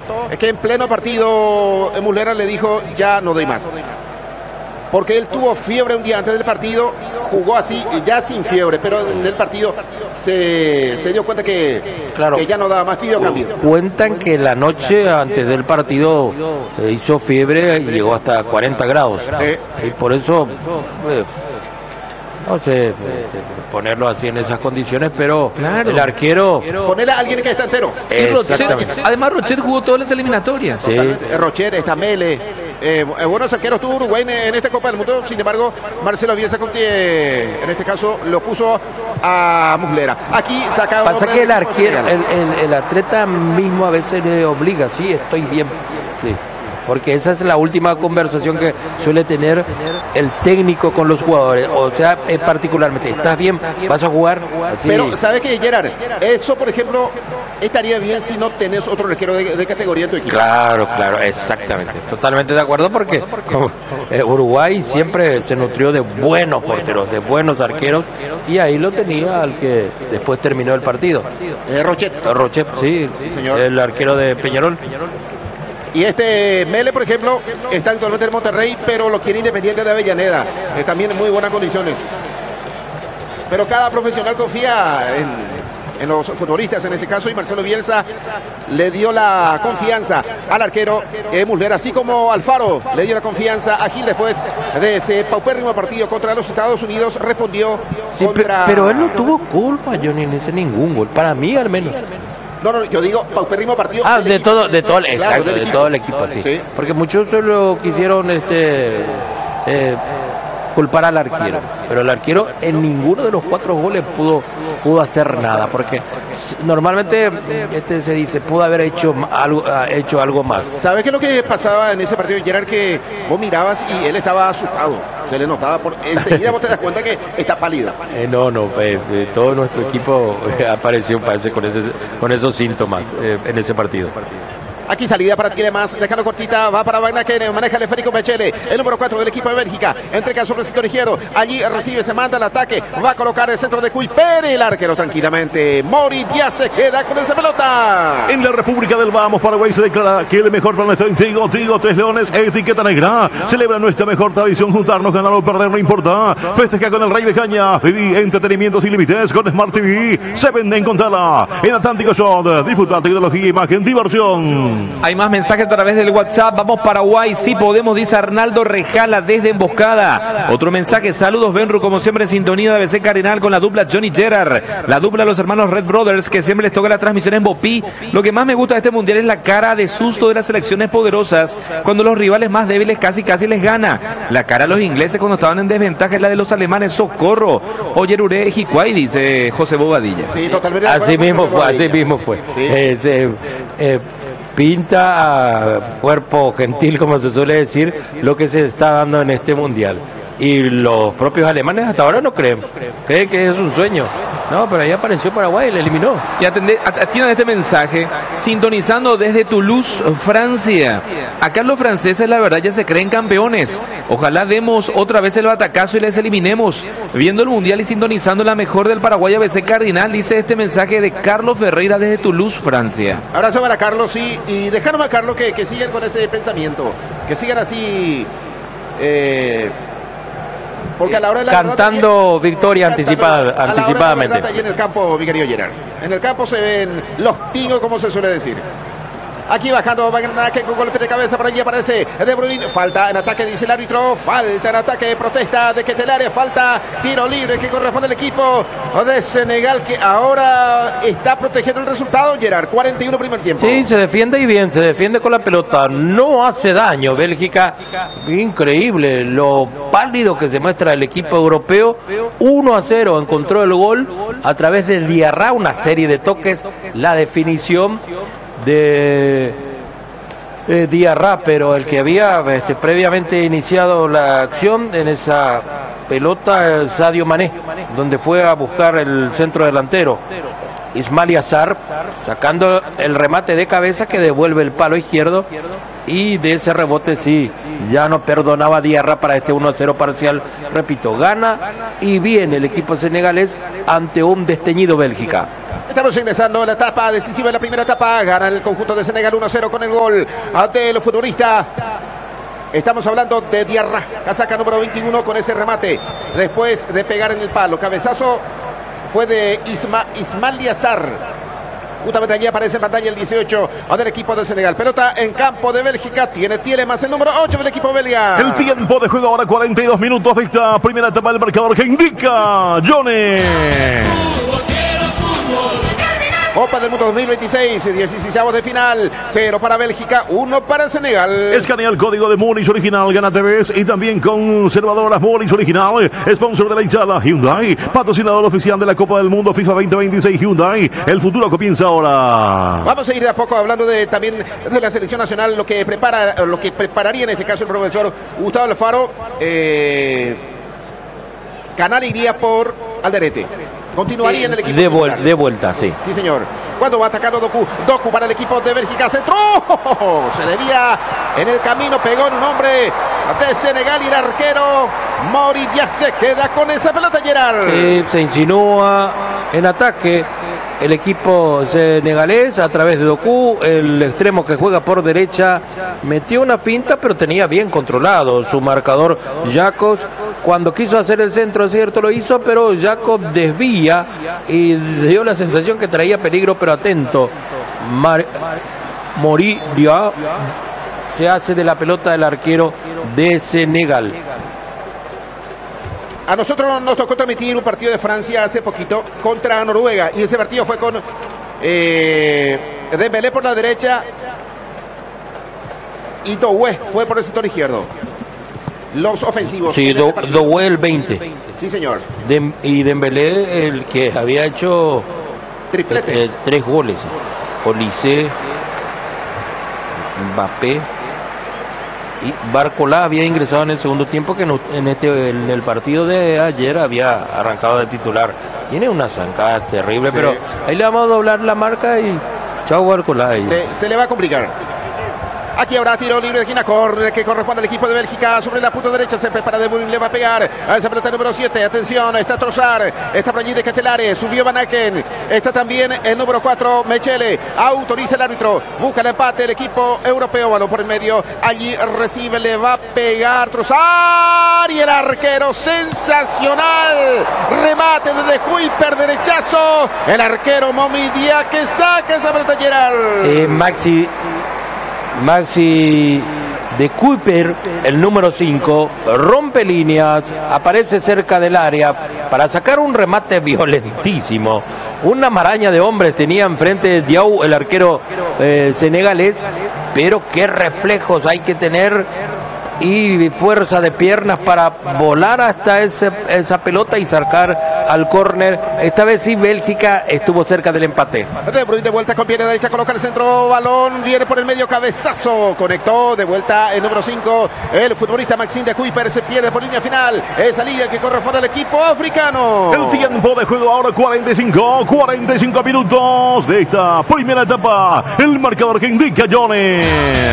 es que en pleno partido Muslera le dijo ya no doy más. Porque él tuvo fiebre un día antes del partido, jugó así, ya sin fiebre, pero en el partido se dio cuenta que ya no daba más, pidió cambio. Cuentan que la noche antes del partido hizo fiebre y llegó hasta 40 grados. Y por eso, no sé, ponerlo así en esas condiciones, pero el arquero... Poner a alguien que está entero. Además, Rochet jugó todas las eliminatorias. Sí. Rochet, está Mele. Buenos arqueros tuvo Uruguay en esta Copa del Mundo. Sin embargo, Marcelo Bielsa en este caso lo puso a Muslera. Aquí saca. Pasa que el arquero, el atleta mismo a veces le obliga, sí, estoy bien, sí. Porque esa es la última conversación que suele tener el técnico con los jugadores, o sea, particularmente, ¿estás bien? ¿Vas a jugar? Así. Pero, ¿sabes qué, Gerard? Eso, por ejemplo, estaría bien si no tenés otro arquero de categoría en tu equipo. Claro, exactamente. Totalmente de acuerdo, porque Uruguay siempre se nutrió de buenos porteros, de buenos arqueros, y ahí lo tenía al que después terminó el partido. Rochet, sí, señor. El arquero de Peñarol. Y Mele, por ejemplo, está actualmente en Monterrey, pero lo quiere Independiente de Avellaneda. También en muy buenas condiciones. Pero cada profesional confía en los futbolistas, en este caso, y Marcelo Bielsa le dio la confianza al arquero Muslera, así como Alfaro le dio la confianza a Gil después de ese paupérrimo partido contra los Estados Unidos. Respondió contra... Pero él no tuvo culpa, Johnny, en ese ningún gol, para mí al menos. No, yo digo paupérrimo partido. De todo el equipo, sí. Porque muchos solo quisieron culpar al arquero, pero el arquero en ninguno de los 4 goles pudo hacer nada, porque normalmente se dice pudo haber hecho algo más. ¿Sabes qué es lo que pasaba en ese partido, Gerard? Que vos mirabas y él estaba asustado, se le notaba, enseguida vos te das cuenta que está pálido. Todo nuestro equipo apareció, parece, con esos síntomas en ese partido. Aquí salida para Tielemans, dejando cortita, va para Wagner, que maneja el Federico Mechele, el número 4 del equipo de Bélgica, entrega sobre el sector izquierdo, allí recibe, se manda el ataque, va a colocar el centro de Cuipere, el arquero tranquilamente, Mori ya se queda con esa pelota. En la República del Vamos, Paraguay se declara que el mejor planeta en Tigo, Tres Leones, etiqueta negra, celebra nuestra mejor tradición, juntarnos, ganar o perder, no importa, festeja con el Rey de Caña, viví entretenimientos sin límites con Smart TV, se venden con tela, en Atlántico Shot, disfruta tecnología, imagen, diversión. Hay más mensajes a través del WhatsApp. Vamos Paraguay, sí podemos, dice Arnaldo Rejala desde Emboscada. Otro mensaje, saludos Benru, como siempre en sintonía de ABC Cardinal con la dupla Johnny Gerard, la dupla de los hermanos Red Brothers, que siempre les toca la transmisión en Bopí. Lo que más me gusta de este mundial es la cara de susto de las selecciones poderosas, cuando los rivales más débiles casi les gana. La cara de los ingleses cuando estaban en desventaja es la de los alemanes, socorro. Oyer Ure Jicuay, dice José Bobadilla. Sí, totalmente. Así mismo fue. Sí. Pinta a cuerpo gentil, como se suele decir, lo que se está dando en este mundial. Y los propios alemanes hasta ahora no creen que es un sueño. No, pero ahí apareció Paraguay y le eliminó. Y atiendan este mensaje, sintonizando desde Toulouse, Francia. Acá los franceses la verdad ya se creen campeones. Ojalá demos otra vez el batacazo y les eliminemos. Viendo el mundial y sintonizando la mejor del Paraguay ABC Cardinal, dice este mensaje de Carlos Ferreira desde Toulouse, Francia. Abrazo para Carlos, sí, y dejaron a Carlos que sigan con ese pensamiento, que sigan así... porque a la hora de la cantando victoria anticipadamente. Y en el campo, mi querido Gerard, en el campo se ven los pingos, como se suele decir. Aquí bajando Wagner, que con golpe de cabeza por allí aparece De Bruyne. Falta en ataque, dice el árbitro. Falta en ataque, protesta de Ketelaere. Falta, tiro libre que corresponde al equipo de Senegal, que ahora está protegiendo el resultado. Gerard, 41 primer tiempo. Sí, se defiende y bien, se defiende con la pelota. No hace daño Bélgica. Increíble lo pálido que se muestra el equipo europeo. 1-0 encontró el gol a través de Diarra, una serie de toques. La definición de Diarra, pero el que había previamente iniciado la acción en esa pelota, Sadio Mané, donde fue a buscar el centro delantero. Ismail Azar, sacando el remate de cabeza que devuelve el palo izquierdo, y de ese rebote sí, ya no perdonaba Diarra para este 1-0 parcial. Repito, gana y viene el equipo senegalés ante un desteñido Bélgica. Estamos ingresando a la etapa decisiva de la primera etapa. Gana el conjunto de Senegal 1-0 con el gol del futbolista. Estamos hablando de Diarra, casaca número 21, con ese remate después de pegar en el palo. Cabezazo fue de Ismail Azar. Justamente allí aparece en pantalla el 18 del equipo de Senegal. Pelota en campo de Bélgica. Tiene Tielemans, el número 8 del equipo belga. El tiempo de juego ahora 42 minutos de esta primera etapa del marcador que indica Johnny. Copa del Mundo 2026, 16avos de final, 0 para Bélgica, 1 para Senegal. Escanea el código de Munich original, gana TVs y también conservadoras Munich original, sponsor de la hinchada Hyundai, patrocinador oficial de la Copa del Mundo FIFA 2026 Hyundai. El futuro comienza ahora. Vamos a ir de a poco hablando también de la selección nacional, lo que prepararía en este caso el profesor Gustavo Alfaro. Canal iría por Alderete. Continuaría en el equipo de vuelta, sí. Sí, señor. Cuando va atacando Doku para el equipo de Bélgica. Centró. Se debía en el camino. Pegó en un hombre de Senegal y el arquero Mori Diaz se queda con esa pelota, Gerard. Se insinúa en ataque el equipo senegalés a través de Doku, el extremo que juega por derecha, metió una finta pero tenía bien controlado su marcador Jacobs. Cuando quiso hacer el centro, es cierto, lo hizo, pero Jacobs desvía y dio la sensación que traía peligro, pero atento. Moridia se hace de la pelota del arquero de Senegal. A nosotros nos tocó transmitir un partido de Francia hace poquito contra Noruega y ese partido fue con Dembélé por la derecha y Doué fue por el sector izquierdo. Los ofensivos. Sí, Doué el 20. Sí, señor. Y Dembélé el que había hecho triplete. 3 goles. Olise, Mbappé y Barcola había ingresado en el segundo tiempo, que en el partido de ayer había arrancado de titular. Tiene una zancada terrible, sí. Pero ahí le vamos a doblar la marca y chao Barcola. Se le va a complicar. Aquí habrá tiro libre de esquina, córner que corresponde al equipo de Bélgica. Sobre la punta derecha se prepara de Burim, le va a pegar a esa pelota número 7. Atención, está Trossard, está por allí de Catelares, subió Van Aken, está también el número 4, Mechele. Autoriza el árbitro, busca el empate el equipo europeo, balón por el medio. Allí recibe, le va a pegar Trossard y el arquero sensacional. Remate desde Kuiper, derechazo. El arquero Momi Dia que saca esa pelota, Gerard. Maxi de Kuiper, el número 5, rompe líneas, aparece cerca del área para sacar un remate violentísimo. Una maraña de hombres tenía enfrente Diaw, el arquero senegalés, pero qué reflejos hay que tener y fuerza de piernas para volar hasta esa pelota y sacar al córner. Esta vez sí Bélgica estuvo cerca del empate. De Bruyne de vuelta con pierna derecha, coloca el centro, balón, viene por el medio, cabezazo, conectó, de vuelta el número 5, el futbolista Maxime de Kuiper, se pierde por línea final, esa liga que corresponde al equipo africano. El tiempo de juego ahora 45 minutos de esta primera etapa, el marcador que indica Johnny.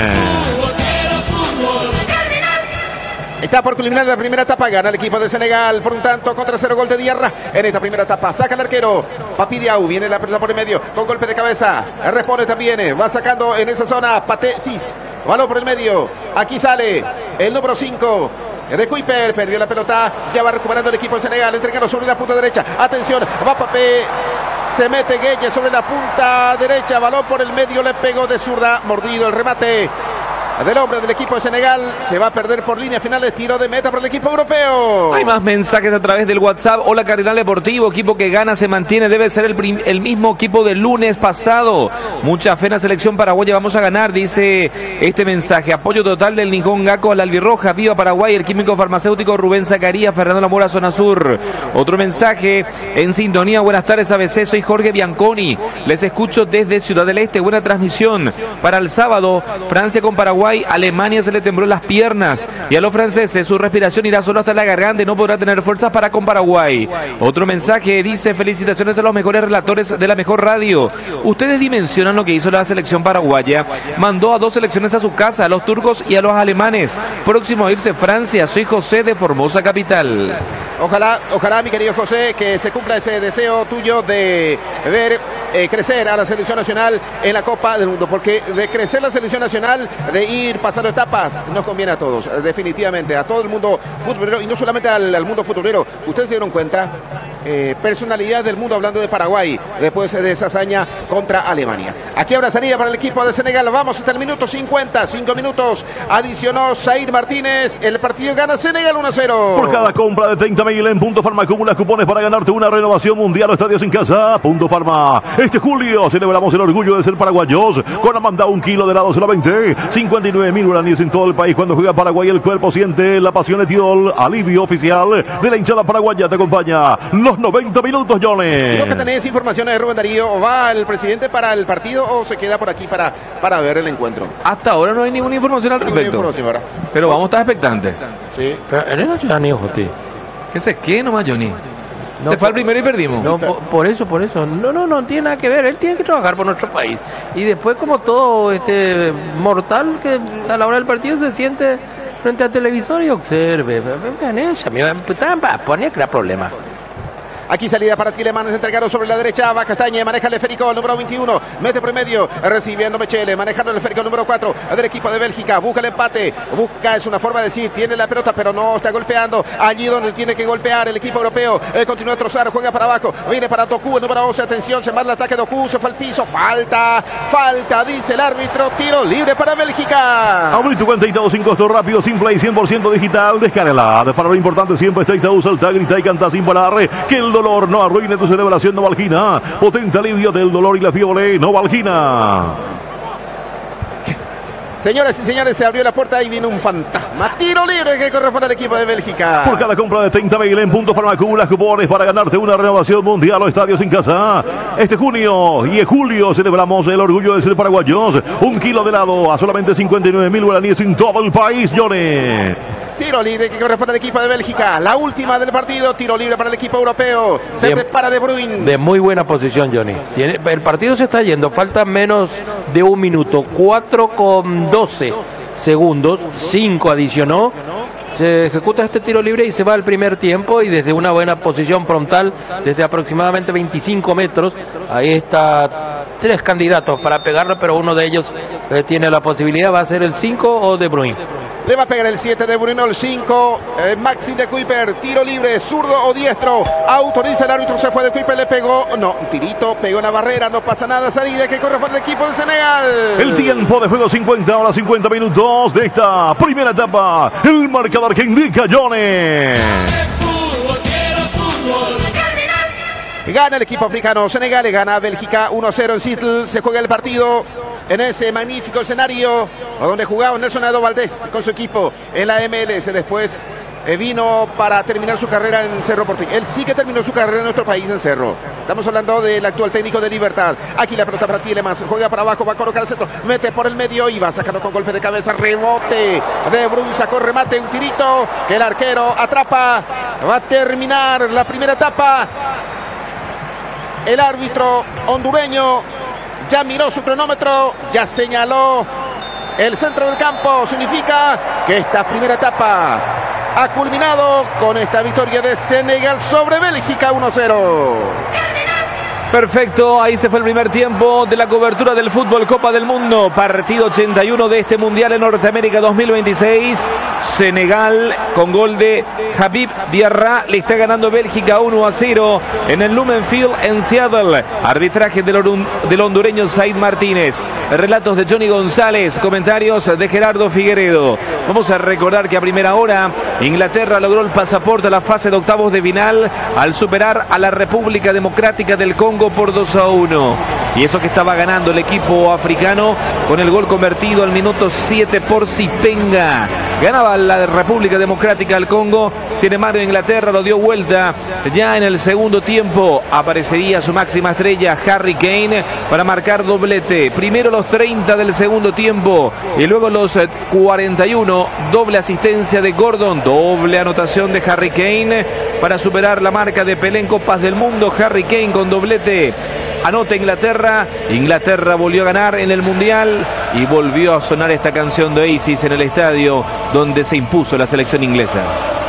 Está por culminar la primera etapa, gana el equipo de Senegal por un tanto contra 0, gol de Diarra en esta primera etapa. Saca el arquero Papi Diaw, viene la pelota por el medio con golpe de cabeza, responde también, va sacando en esa zona Paté Cis, balón por el medio, aquí sale el número 5 de Kuiper, perdió la pelota, ya va recuperando el equipo de Senegal, entregando sobre la punta derecha, atención, va Papé, se mete Gueye sobre la punta derecha, balón por el medio, le pegó de zurda, mordido el remate del hombre del equipo de Senegal, se va a perder por línea final, de tiro de meta para el equipo europeo. Hay más mensajes a través del WhatsApp. Hola Cardinal Deportivo, equipo que gana se mantiene, debe ser el mismo equipo del lunes pasado. Mucha fe en la selección paraguaya, vamos a ganar, dice este mensaje. Apoyo total del Nijón Gaco a la albirroja, viva Paraguay, el químico farmacéutico Rubén Zacarías, Fernando Lamora, zona sur. Otro mensaje en sintonía, buenas tardes ABC, soy Jorge Bianconi, les escucho desde Ciudad del Este, buena transmisión para el sábado, Francia con Paraguay. Paraguay, Alemania se le tembló las piernas. Y a los franceses su respiración irá solo hasta la garganta y no podrá tener fuerzas para con Paraguay. Otro mensaje dice: felicitaciones a los mejores relatores de la mejor radio. Ustedes dimensionan lo que hizo la selección paraguaya. Mandó a 2 selecciones a su casa, a los turcos y a los alemanes. Próximo a irse Francia. Soy José de Formosa Capital. Ojalá, mi querido José, que se cumpla ese deseo tuyo de ver crecer a la selección nacional en la Copa del Mundo, porque de crecer la selección nacional, de ir pasando etapas, nos conviene a todos, definitivamente, a todo el mundo futbolero, y no solamente al mundo futbolero. Ustedes se dieron cuenta, personalidad del mundo hablando de Paraguay, después de esa hazaña contra Alemania. Aquí habrá salida para el equipo de Senegal, vamos hasta el minuto 50, 5 minutos, adicionó Zaire Martínez, el partido gana Senegal 1-0. Por cada compra de 30.000 en Punto Farma acumulas cupones para ganarte una renovación mundial o estadios en casa. Punto Farma. Este julio celebramos el orgullo de ser paraguayos con Amanda 1 kilo de helado solamente 59.000 guaraníes en todo el país. Cuando juega Paraguay el cuerpo siente la pasión Etiol, alivio oficial de la hinchada paraguaya. Te acompaña los 90 minutos, Johnny. Creo que tenés informaciones de Rubén Darío. ¿O va el presidente para el partido o se queda por aquí para ver el encuentro? Hasta ahora no hay ninguna información al respecto. Pero vamos a estar expectantes. Sí. Pero él no llega ni ojo, tío. ¿Qué se qué nomás, Johnny? No, se fue al primero y perdimos. No, por eso. No tiene nada que ver. Él tiene que trabajar por nuestro país. Y después, como todo mortal, que a la hora del partido se siente frente al televisor y observe. Ponía que era problema. Aquí salida para Tielemans, entregado sobre la derecha, va Castañe, maneja el esférico, número 21, mete por medio, recibiendo Mechele, manejando el esférico número 4 del equipo de Bélgica, busca el empate, es una forma de decir, tiene la pelota, pero no está golpeando, allí donde tiene que golpear el equipo europeo, continúa a trozar, juega para abajo, viene para Doku, el número 11, atención, se manda el ataque, Doku, se fue al piso, falta, dice el árbitro, tiro libre para Bélgica. Abrí tu cuenta Itaú sin costo, rápido, simple y 100% digital, descárgala. Para lo importante siempre está Itaú, salta, grita y canta sin parar, que el dolor no arruine tu celebración. Novalgina, potente alivio del dolor y la fiebre. Novalgina. Señoras y señores, se abrió la puerta y viene un fantasma. Tiro libre que corresponde al equipo de Bélgica. Por cada compra de 30.000 en Punto Farma acumulas cupones para ganarte una renovación mundial o estadios en casa. Este junio y en julio celebramos el orgullo de ser paraguayos. 1 kilo de helado a solamente 59.000 guaraníes en todo el país, Johnny. Tiro libre que corresponde al equipo de Bélgica. La última del partido. Tiro libre para el equipo europeo. Se dispara De Bruyne. De muy buena posición, Johnny. El partido se está yendo. Falta menos de 1 minuto. 4:12 segundos. 5 adicionó. Se ejecuta este tiro libre y se va al primer tiempo. Y desde una buena posición frontal, desde aproximadamente 25 metros. Ahí está 3 candidatos para pegarlo, pero uno de ellos tiene la posibilidad. Va a ser el 5 o De Bruyne. Le va a pegar el 7 de Bruno, el 5, Maxi de Kuiper, tiro libre, zurdo o diestro, autoriza el árbitro, se fue de Kuiper, le pegó, no, un tirito, pegó una barrera, no pasa nada, salida que corresponde al equipo de Senegal. El tiempo de juego 50 horas 50 minutos de esta primera etapa, el marcador que indica Johnny. Gana el equipo africano, Senegal le gana a Bélgica 1-0 en Seattle, se juega el partido en ese magnífico escenario donde jugaba Nelson Edo Valdés con su equipo en la MLS. Después vino para terminar su carrera en Cerro Porteño. Él sí que terminó su carrera en nuestro país, en Cerro. Estamos hablando del actual técnico de Libertad. Aquí la pelota para Tielemans, juega para abajo, va a colocar el centro, mete por el medio y va sacando con golpe de cabeza, rebote de Bruyne, sacó remate, un tirito que el arquero atrapa. Va a terminar la primera etapa. El árbitro hondureño ya miró su cronómetro, ya señaló el centro del campo. Significa que esta primera etapa ha culminado con esta victoria de Senegal sobre Bélgica 1-0. Perfecto, ahí se fue el primer tiempo de la cobertura del fútbol Copa del Mundo, partido 81 de este Mundial en Norteamérica 2026. Senegal con gol de Habib Diarra le está ganando Bélgica 1-0 en el Lumen Field en Seattle. Arbitraje del hondureño Zaire Martínez. Relatos de Johnny González, comentarios de Gerardo Figueredo. Vamos a recordar que a primera hora Inglaterra logró el pasaporte a la fase de octavos de final al superar a la República Democrática del Congo Congo por 2-1. Y eso que estaba ganando el equipo africano con el gol convertido al minuto 7 por Sipenga. Ganaba la República Democrática del Congo, sin embargo Inglaterra lo dio vuelta. Ya en el segundo tiempo aparecería su máxima estrella Harry Kane para marcar doblete. Primero los 30 del segundo tiempo y luego los 41, doble asistencia de Gordon, doble anotación de Harry Kane para superar la marca de Pelé en Copas del Mundo. Harry Kane con doblete. Anota Inglaterra. Inglaterra volvió a ganar en el Mundial y volvió a sonar esta canción de Oasis en el estadio donde se impuso la selección inglesa.